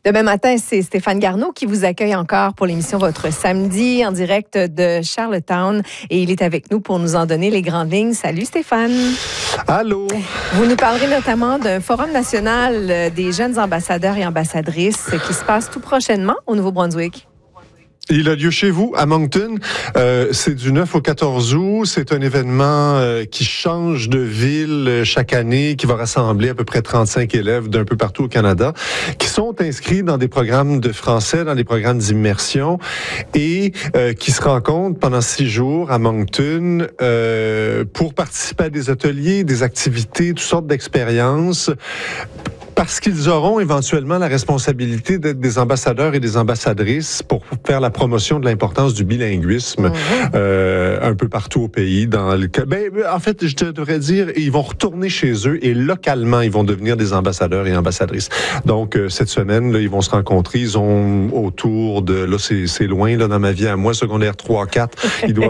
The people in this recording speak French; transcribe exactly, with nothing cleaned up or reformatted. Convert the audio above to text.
Demain matin, c'est Stéphane Garneau qui vous accueille encore pour l'émission Votre Samedi en direct de Charlottetown. Et il est avec nous pour nous en donner les grandes lignes. Salut Stéphane. Allô. Vous nous parlerez notamment d'un forum national des jeunes ambassadeurs et ambassadrices qui se passe tout prochainement au Nouveau-Brunswick. Il a lieu chez vous, à Moncton. Euh, c'est du neuf au quatorze août. C'est un événement euh, qui change de ville chaque année, qui va rassembler à peu près trente-cinq élèves d'un peu partout au Canada, qui sont inscrits dans des programmes de français, dans des programmes d'immersion, et euh, qui se rencontrent pendant six jours à Moncton euh, pour participer à des ateliers, des activités, toutes sortes d'expériences. Parce qu'ils auront éventuellement la responsabilité d'être des ambassadeurs et des ambassadrices pour faire la promotion de l'importance du bilinguisme mmh. euh, un peu partout au pays. Dans le ben, en fait, je te devrais dire, ils vont retourner chez eux et localement, ils vont devenir des ambassadeurs et ambassadrices. Donc, euh, cette semaine, là, ils vont se rencontrer. Ils ont autour de... Là, c'est, c'est loin là, dans ma vie à moi, secondaire trois quatre. Ils doivent